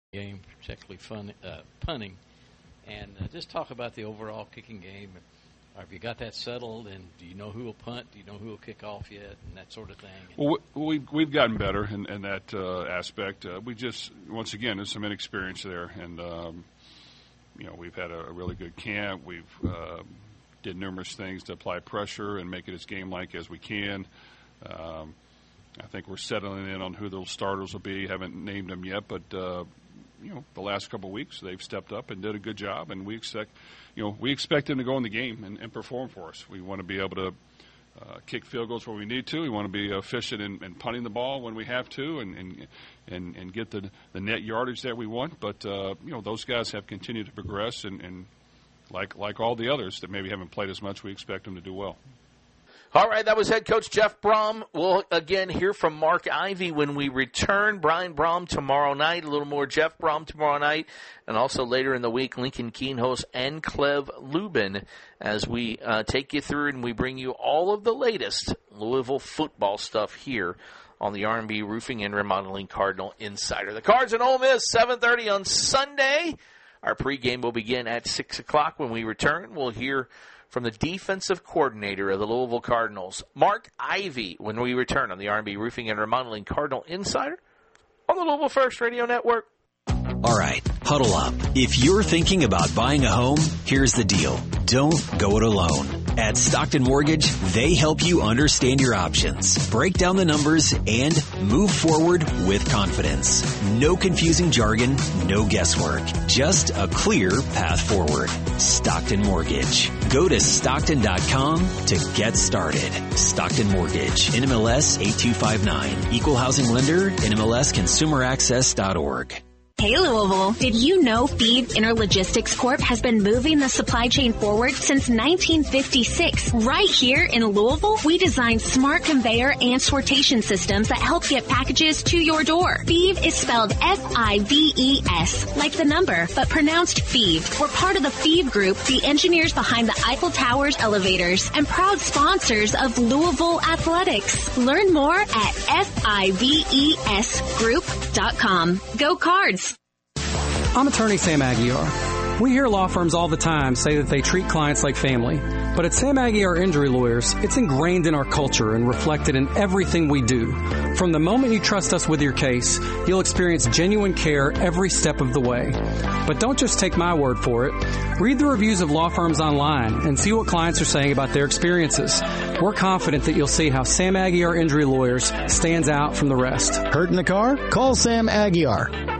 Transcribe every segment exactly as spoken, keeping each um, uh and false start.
game, particularly fun, uh, punting. And uh, just talk about the overall kicking game. Have you got that settled, and do you know who will punt? Do you know who will kick off yet, and that sort of thing? Well, we've, we've gotten better in, in that uh, aspect. Uh, we just, once again, there's some inexperience there. And, um, you know, we've had a, a really good camp. We've uh, did numerous things to apply pressure and make it as game-like as we can. Um, I think we're settling in on who those starters will be. Haven't named them yet, but, uh, you know, the last couple of weeks they've stepped up and did a good job, and we expect, you know, we expect them to go in the game and, and perform for us. We want to be able to uh, kick field goals where we need to. We want to be efficient in, in punting the ball when we have to, and and and, and get the the net yardage that we want. But uh, you know, those guys have continued to progress, and, and like like all the others that maybe haven't played as much, we expect them to do well. All right, that was head coach Jeff Brohm. We'll again hear from Mark Ivey when we return. Brian Brohm tomorrow night, a little more Jeff Brohm tomorrow night, and also later in the week, Lincoln Keen hosts and Clev Lubin as we uh, take you through and we bring you all of the latest Louisville football stuff here on the R and B Roofing and Remodeling Cardinal Insider. The Cards and Ole Miss, seven thirty on Sunday. Our pregame will begin at six o'clock. When we return, we'll hear from the defensive coordinator of the Louisville Cardinals, Mark Ivey, when we return on the R and B Roofing and Remodeling Cardinal Insider on the Louisville First Radio Network. All right, huddle up. If you're thinking about buying a home, here's the deal. Don't go it alone. At Stockton Mortgage, they help you understand your options, break down the numbers, and move forward with confidence. No confusing jargon, no guesswork. Just a clear path forward. Stockton Mortgage. Go to Stockton dot com to get started. Stockton Mortgage, N M L S eight two five nine. Equal housing lender, N M L S consumer access dot org. Hey Louisville, did you know Phoebe Interlogistics Corp has been moving the supply chain forward since nineteen fifty-six? Right here in Louisville, we designed smart conveyor and sortation systems that help get packages to your door. Phoebe is spelled F I V E S, like the number, but pronounced Phoebe. We're part of the Phoebe Group, the engineers behind the Eiffel Towers elevators, and proud sponsors of Louisville Athletics. Learn more at F I V E S group dot com. Go Cards! I'm attorney Sam Aguiar. We hear law firms all the time say that they treat clients like family. But at Sam Aguiar Injury Lawyers, it's ingrained in our culture and reflected in everything we do. From the moment you trust us with your case, you'll experience genuine care every step of the way. But don't just take my word for it. Read the reviews of law firms online and see what clients are saying about their experiences. We're confident that you'll see how Sam Aguiar Injury Lawyers stands out from the rest. Hurt in the car? Call Sam Aguiar.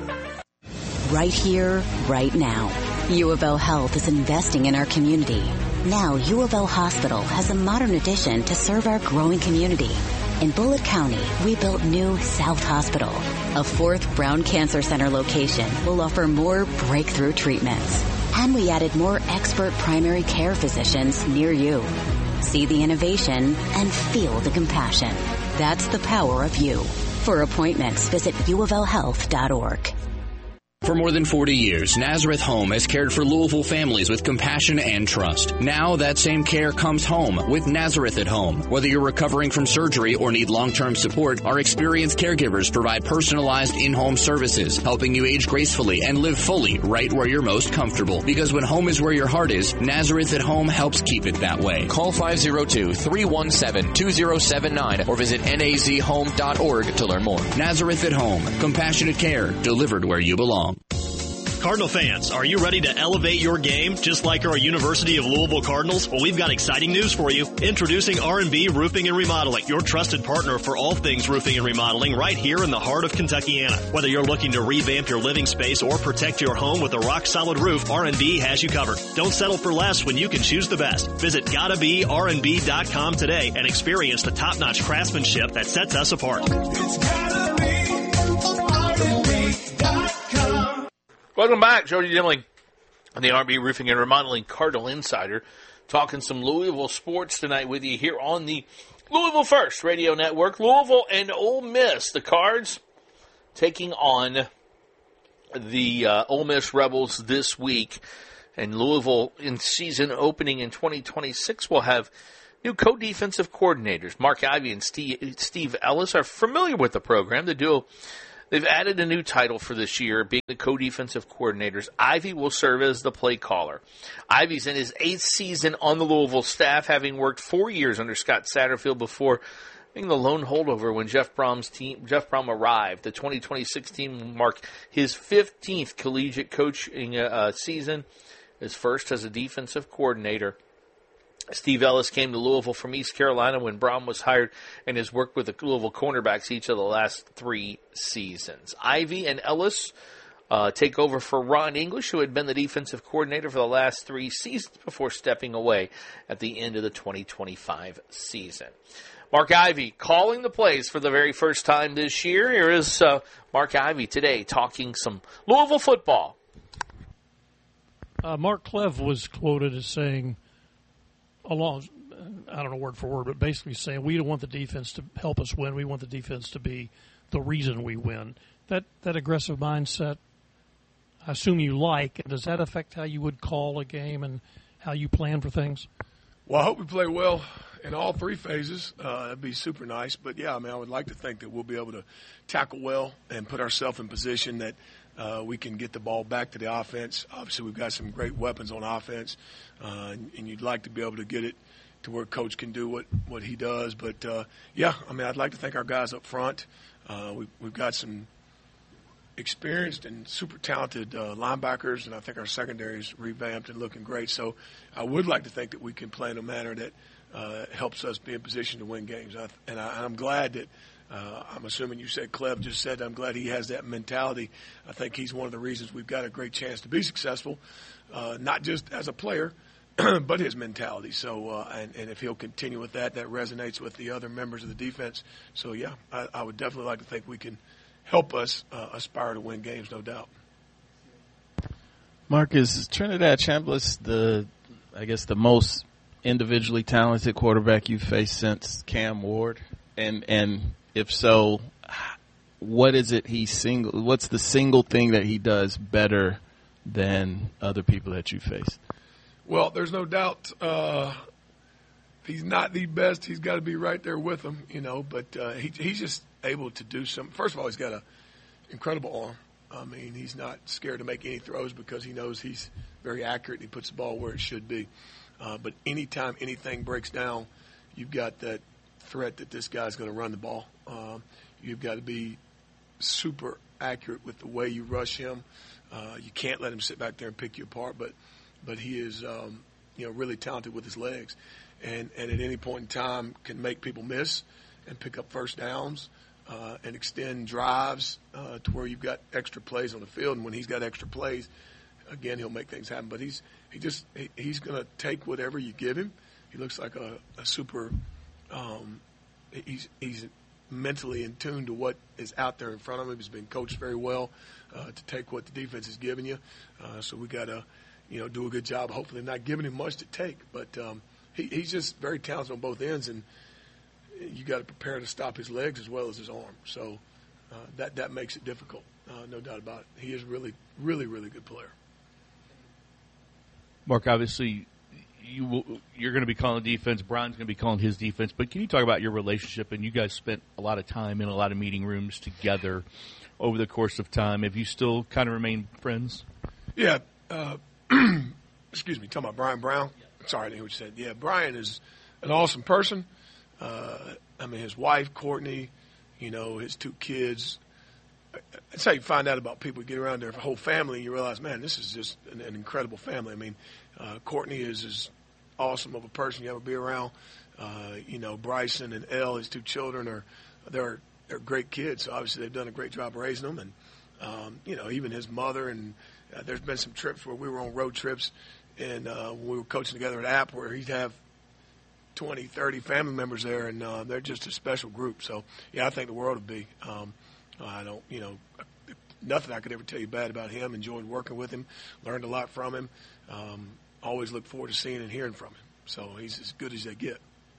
Right here, right now. U of L Health is investing in our community. Now, U of L Hospital has a modern addition to serve our growing community. In Bullitt County, we built new South Hospital. A fourth Brown Cancer Center location will offer more breakthrough treatments. And we added more expert primary care physicians near you. See the innovation and feel the compassion. That's the power of you. For appointments, visit u of l health dot org. For more than forty years, Nazareth Home has cared for Louisville families with compassion and trust. Now that same care comes home with Nazareth at Home. Whether you're recovering from surgery or need long-term support, our experienced caregivers provide personalized in-home services, helping you age gracefully and live fully right where you're most comfortable. Because when home is where your heart is, Nazareth at Home helps keep it that way. Call five oh two, three one seven, two oh seven nine or visit N A Z home dot org to learn more. Nazareth at Home. Compassionate care delivered where you belong. Cardinal fans, are you ready to elevate your game just like our University of Louisville Cardinals? Well, we've got exciting news for you. Introducing R and B Roofing and Remodeling, your trusted partner for all things roofing and remodeling right here in the heart of Kentuckiana. Whether you're looking to revamp your living space or protect your home with a rock-solid roof, R and B has you covered. Don't settle for less when you can choose the best. Visit gotta be R and B dot com today and experience the top-notch craftsmanship that sets us apart. It's gotta be R and B dot com. Welcome back, Jody Dimling on the R and B Roofing and Remodeling Cardinal Insider, talking some Louisville sports tonight with you here on the Louisville First Radio Network. Louisville and Ole Miss, the Cards taking on the uh, Ole Miss Rebels this week. And Louisville, in season opening in twenty twenty-six, will have new co-defensive coordinators. Mark Ivey and Steve, Steve Ellis are familiar with the program. The duo They've added a new title for this year, being the co-defensive coordinators. Ivy will serve as the play caller. Ivy's in his eighth season on the Louisville staff, having worked four years under Scott Satterfield before being the lone holdover when Jeff Brom's team, Jeff Brom arrived. The twenty twenty-six team will mark his fifteenth collegiate coaching uh, season, his first as a defensive coordinator. Steve Ellis came to Louisville from East Carolina when Brom was hired and has worked with the Louisville cornerbacks each of the last three seasons. Ivy and Ellis uh, take over for Ron English, who had been the defensive coordinator for the last three seasons before stepping away at the end of the twenty twenty-five season. Mark Ivy calling the plays for the very first time this year. Here is uh, Mark Ivy today talking some Louisville football. Uh, Mark Clev was quoted as saying, along, I don't know word for word, but basically saying we don't want the defense to help us win. We want the defense to be the reason we win. That that aggressive mindset, I assume you like. Does that affect how you would call a game and how you plan for things? Well, I hope we play well in all three phases. Uh, that'd be super nice. But, yeah, I mean, I would like to think that we'll be able to tackle well and put ourselves in position that uh, we can get the ball back to the offense. Obviously, we've got some great weapons on offense, uh, and, and you'd like to be able to get it to where Coach can do what, what he does. But, uh, yeah, I mean, I'd like to thank our guys up front. Uh, we, we've got some experienced and super talented uh, linebackers, and I think our secondary is revamped and looking great. So I would like to think that we can play in a manner that uh, helps us be in position to win games. I, and, I, and I'm glad that uh, I'm assuming you said Cleb just said I'm glad he has that mentality. I think he's one of the reasons we've got a great chance to be successful, uh, not just as a player, but his mentality. So, uh, and, and if he'll continue with that, that resonates with the other members of the defense. So, yeah, I, I would definitely like to think we can help us uh, aspire to win games, no doubt. Marcus, Trinidad Chambliss, the I guess the most individually talented quarterback you've faced since Cam Ward, and and if so, what is it he single? What's the single thing that he does better than other people that you faced? Well, there's no doubt uh, if he's not the best, he's got to be right there with him, you know. But uh, he, he's just able to do some. First of all, he's got an incredible arm. I mean, he's not scared to make any throws because he knows he's very accurate and he puts the ball where it should be. Uh, but anytime anything breaks down, you've got that threat that this guy's going to run the ball. Um, you've got to be super accurate with the way you rush him. Uh, you can't let him sit back there and pick you apart. But but he is um, you know really talented with his legs, and and at any point in time can make people miss and pick up first downs. Uh, and extend drives uh, to where you've got extra plays on the field. And when he's got extra plays, again, he'll make things happen. But he's he just he, he's going to take whatever you give him. He looks like a, a super um, – he's he's mentally in tune to what is out there in front of him. He's been coached very well uh, to take what the defense is giving you. Uh, so we got to, you know, do a good job, hopefully not giving him much to take. But um, he, he's just very talented on both ends, and you got to prepare to stop his legs as well as his arm. So uh, that that makes it difficult, uh, no doubt about it. He is really, really, really good player. Mark, obviously, you will, you're going to be calling defense. Brian's going to be calling his defense. But can you talk about your relationship? And you guys spent a lot of time in a lot of meeting rooms together over the course of time. Have you still kind of remained friends? Yeah. Uh, excuse me. Talking about Brian Brown? Sorry, I didn't hear what you said. Yeah, Brian is an awesome person. Uh, I mean, his wife, Courtney, you know, his two kids. That's how you find out about people. You get around their whole family and you realize, man, this is just an, an incredible family. I mean, uh, Courtney is as awesome of a person you ever be around. Uh, you know, Bryson and Elle, his two children, are they're they're great kids. So obviously they've done a great job raising them. And, um, you know, even his mother. And uh, there's been some trips where we were on road trips and uh, when we were coaching together at App where he'd have twenty, thirty family members there, and uh, they're just a special group. So, yeah, I think the world would be. Um, I don't, you know, nothing I could ever tell you bad about him. Enjoyed working with him, learned a lot from him. Um, always look forward to seeing and hearing from him. So he's as good as they get.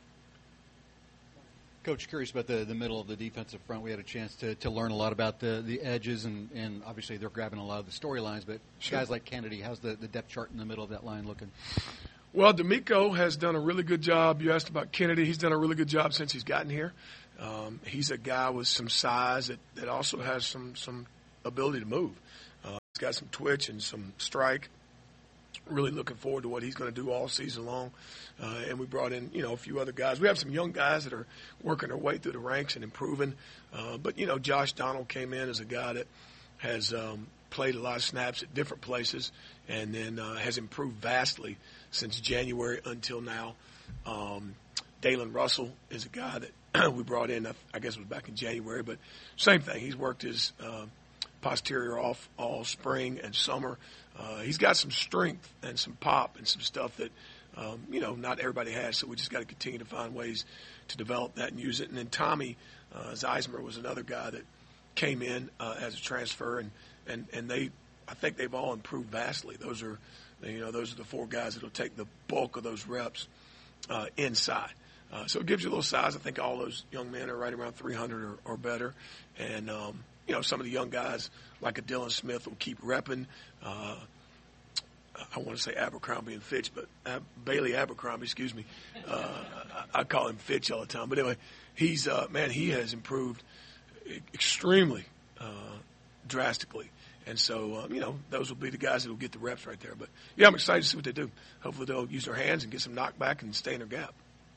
Coach, curious about the, the middle of the defensive front. We had a chance to, to learn a lot about the, the edges, and, and obviously they're grabbing a lot of the storylines. But sure. Guys like Kennedy, how's the, the depth chart in the middle of that line looking? Well, D'Amico has done a really good job. You asked about Kennedy. He's done a really good job since he's gotten here. Um, he's a guy with some size that, that also has some, some ability to move. Uh, he's got some twitch and some strike. Really looking forward to what he's going to do all season long. Uh, and we brought in, you know, a few other guys. We have some young guys that are working their way through the ranks and improving. Uh, but, you know, Josh Donald came in as a guy that has um, played a lot of snaps at different places and then uh, has improved vastly since January until now. Um, Dalen Russell is a guy that we brought in, I guess it was back in January, but same thing. He's worked his uh, posterior off all spring and summer. Uh, he's got some strength and some pop and some stuff that, um, you know, not everybody has, so we just got to continue to find ways to develop that and use it. And then Tommy uh, Zeismer was another guy that came in uh, as a transfer, and, and, and they, I think they've all improved vastly. Those are, you know, those are the four guys that will take the bulk of those reps uh, inside. Uh, so it gives you a little size. I think all those young men are right around three hundred or, or better. And, um, you know, some of the young guys like a Dylan Smith will keep repping. Uh, I want to say Abercrombie and Fitch, but uh, Bailey Abercrombie, excuse me. Uh, I, I call him Fitch all the time. But anyway, he's, uh, man, he has improved extremely uh, drastically. And so, um, you know, those will be the guys that will get the reps right there. But, yeah, I'm excited to see what they do. Hopefully they'll use their hands and get some knockback and stay in their gap.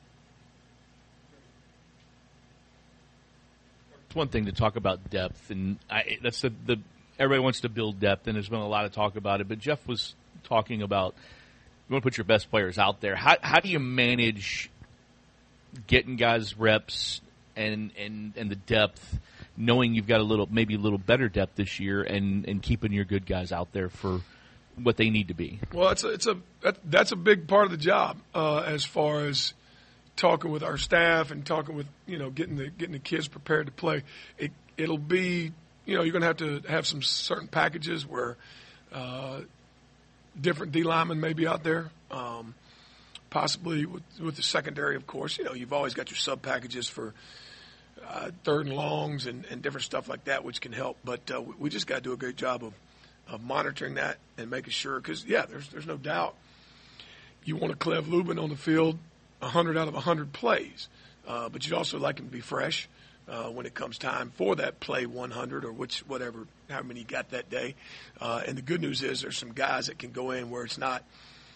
It's one thing to talk about depth, and I, that's the, the everybody wants to build depth, and there's been a lot of talk about it. But Jeff was talking about you want to put your best players out there. How how do you manage getting guys reps and and, and the depth, knowing you've got a little maybe a little better depth this year, and, and keeping your good guys out there for what they need to be? Well, it's a, it's a that, that's a big part of the job uh, as far as talking with our staff and talking with, you know, getting the getting the kids prepared to play. It it'll be, you know, you're going to have to have some certain packages where uh, different D linemen may be out there, um, possibly with, with the secondary, of course. You know, you've always got your sub packages for uh, third and longs and, and different stuff like that, which can help. But uh, we, we just got to do a great job of of monitoring that and making sure, because yeah, there's there's no doubt you want a Cleve Lubin on the field one hundred out of one hundred plays. Uh, but you'd also like him to be fresh uh, when it comes time for that play one hundred or which whatever, how many he got that day. Uh, and the good news is there's some guys that can go in where it's not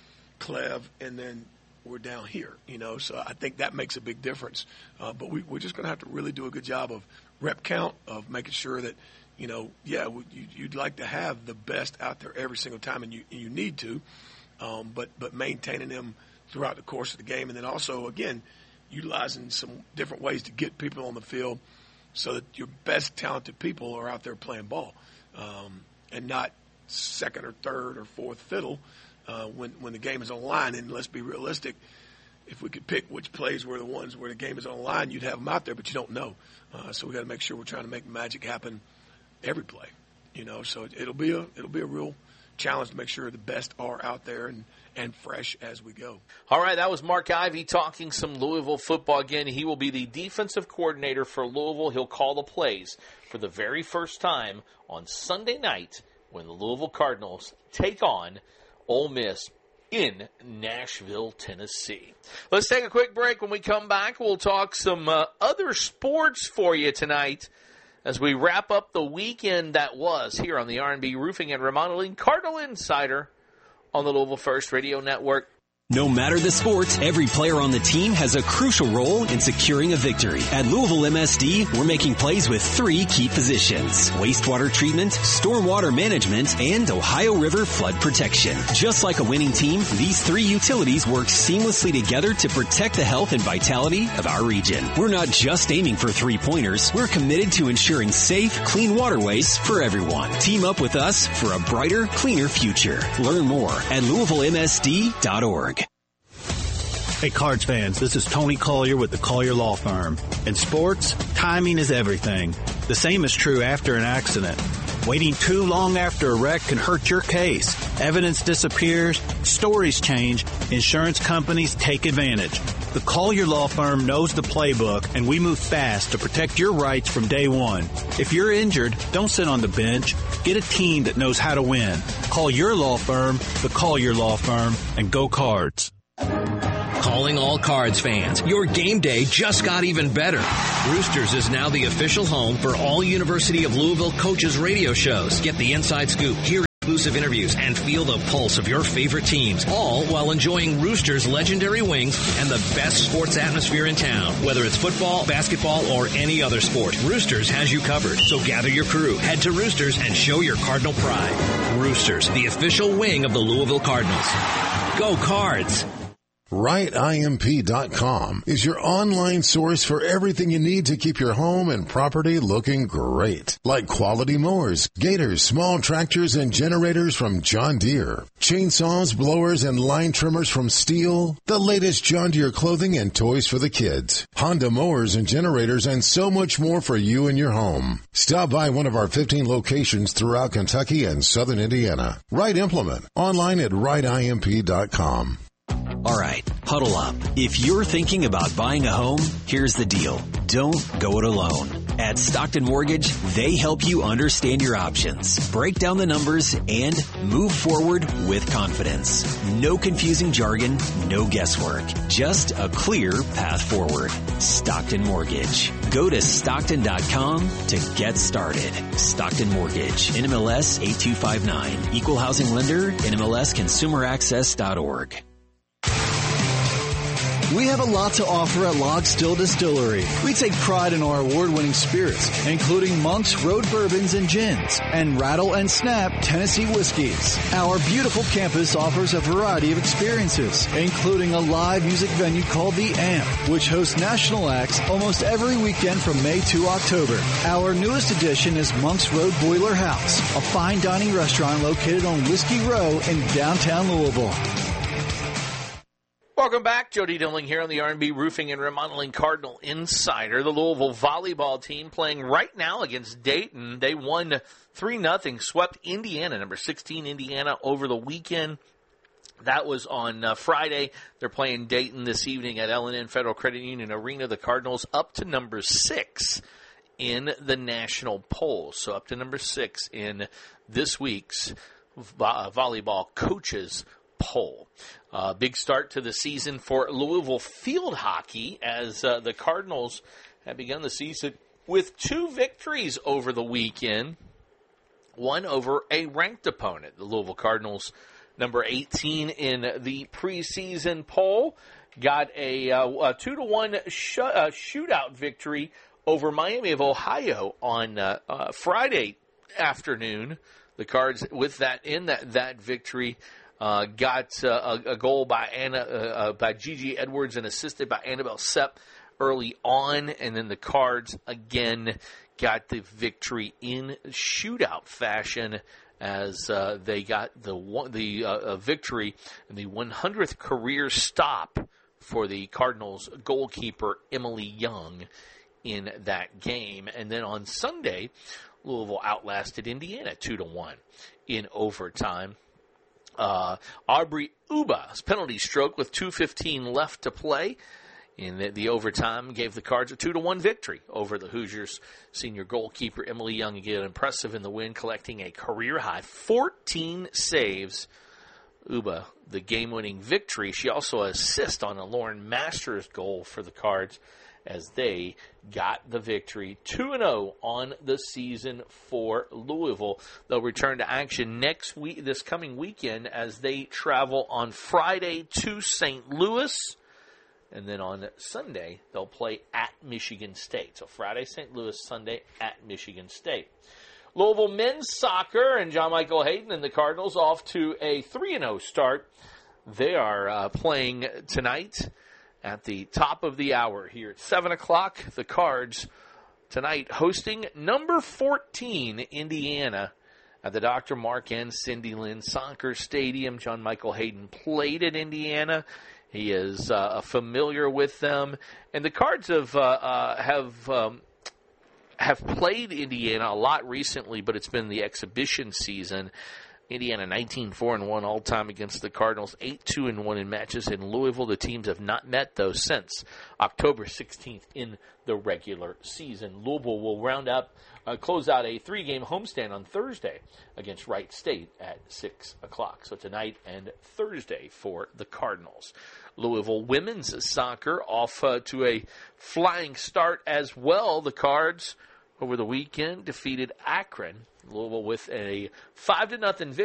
Cleve and then we're down here, you know. So I think that makes a big difference. Uh, but we, we're just going to have to really do a good job of rep count, of making sure that, you know, yeah, you, you'd like to have the best out there every single time, and you, you need to, um, but, but maintaining them throughout the course of the game. And then also, again, utilizing some different ways to get people on the field so that your best talented people are out there playing ball, um, and not second or third or fourth fiddle uh, when, when the game is on the line. And let's be realistic. If we could pick which plays were the ones where the game is on the line, you'd have them out there, but you don't know. Uh, so we got to make sure we're trying to make magic happen every play, you know. So it, it'll be a it'll be a real challenge to make sure the best are out there and, and fresh as we go. All right, that was Mark Ivey talking some Louisville football again. He will be the defensive coordinator for Louisville. He'll call the plays for the very first time on Sunday night when the Louisville Cardinals take on Ole Miss in Nashville, Tennessee. Let's take a quick break. When we come back, we'll talk some uh, other sports for you tonight as we wrap up the weekend that was here on the R and B Roofing and Remodeling Cardinal Insider on the Louisville First Radio Network. No matter the sport, every player on the team has a crucial role in securing a victory. At Louisville M S D, we're making plays with three key positions: wastewater treatment, stormwater management, and Ohio River flood protection. Just like a winning team, these three utilities work seamlessly together to protect the health and vitality of our region. We're not just aiming for three-pointers. We're committed to ensuring safe, clean waterways for everyone. Team up with us for a brighter, cleaner future. Learn more at Louisville M S D dot org. Hey, Cards fans, this is Tony Collier with the Collier Law Firm. In sports, timing is everything. The same is true after an accident. Waiting too long after a wreck can hurt your case. Evidence disappears, stories change, insurance companies take advantage. The Collier Law Firm knows the playbook, and we move fast to protect your rights from day one. If you're injured, don't sit on the bench. Get a team that knows how to win. Call your law firm, the Collier Law Firm, and go Cards. Call calling all Cards fans. Your game day just got even better. Roosters is now the official home for all University of Louisville coaches radio shows. Get the inside scoop, hear exclusive interviews, and feel the pulse of your favorite teams, all while enjoying Roosters' legendary wings and the best sports atmosphere in town. Whether it's football, basketball, or any other sport, Roosters has you covered. So gather your crew, head to Roosters, and show your Cardinal pride. Roosters, the official wing of the Louisville Cardinals. Go Cards! right I M P dot com is your online source for everything you need to keep your home and property looking great. Like quality mowers, gators, small tractors, and generators from John Deere. Chainsaws, blowers, and line trimmers from Steel. The latest John Deere clothing and toys for the kids. Honda mowers and generators, and so much more for you and your home. Stop by one of our fifteen locations throughout Kentucky and southern Indiana. Wright Implement. Online at right I M P dot com. All right, huddle up. If you're thinking about buying a home, here's the deal. Don't go it alone. At Stockton Mortgage, they help you understand your options, break down the numbers, and move forward with confidence. No confusing jargon, no guesswork. Just a clear path forward. Stockton Mortgage. Go to Stockton dot com to get started. Stockton Mortgage. N M L S eight two five nine. Equal housing lender. N M L S consumer access dot org. We have a lot to offer at Log Still Distillery. We take pride in our award-winning spirits, including Monk's Road Bourbons and Gins, and Rattle and Snap Tennessee Whiskies. Our beautiful campus offers a variety of experiences, including a live music venue called The Amp, which hosts national acts almost every weekend from May to October. Our newest addition is Monk's Road Boiler House, a fine dining restaurant located on Whiskey Row in downtown Louisville. Welcome back. Jody Dilling here on the R and B Roofing and Remodeling Cardinal Insider. The Louisville volleyball team playing right now against Dayton. They won three nothing, swept Indiana, number sixteen Indiana, over the weekend. That was on uh, Friday. They're playing Dayton this evening at L and N Federal Credit Union Arena. The Cardinals up to number six in the national poll. So up to number six in this week's vo- volleyball coaches poll. Uh, big start to the season for Louisville field hockey as uh, the Cardinals have begun the season with two victories over the weekend, one over a ranked opponent. The Louisville Cardinals, number eighteen in the preseason poll, got a, uh, a two to one sh- uh, shootout victory over Miami of Ohio on uh, uh, Friday afternoon. The Cards, with that in that that victory, Uh, got uh, a, a goal by Anna, uh, uh, by Gigi Edwards and assisted by Annabelle Sepp early on, and then the Cards again got the victory in shootout fashion as uh, they got the one, the uh, uh, victory in the one hundredth career stop for the Cardinals goalkeeper Emily Young in that game, and then on Sunday, Louisville outlasted Indiana two to one in overtime. Uh, Aubrey Uba's penalty stroke with two fifteen left to play in the, the overtime gave the Cards a two to one victory over the Hoosiers. Senior goalkeeper Emily Young again impressive in the win, collecting a career-high fourteen saves. Uba, the game-winning victory. She also assists on a Lauren Masters goal for the Cards as they got the victory. two and oh on the season for Louisville. They'll return to action next week, this coming weekend, as they travel on Friday to Saint Louis. And then on Sunday, they'll play at Michigan State. So Friday, Saint Louis, Sunday at Michigan State. Louisville men's soccer and John Michael Hayden and the Cardinals off to a three and oh start. They are uh, playing tonight at the top of the hour here at seven o'clock. The Cards tonight hosting number fourteen, Indiana, at the Doctor Mark and Cindy Lynn Soccer Stadium. John Michael Hayden played at Indiana. He is uh, familiar with them. And the Cards have uh, uh, have um, have played Indiana a lot recently, but it's been the exhibition season. Indiana nineteen four and one all-time against the Cardinals, eight two and one in matches in Louisville. The teams have not met, though, since October sixteenth in the regular season. Louisville will round up uh, close out a three-game homestand on Thursday against Wright State at six o'clock. So tonight and Thursday for the Cardinals. Louisville women's soccer off uh, to a flying start as well. The Cards over the weekend defeated Akron. Louisville with a five to nothing victory.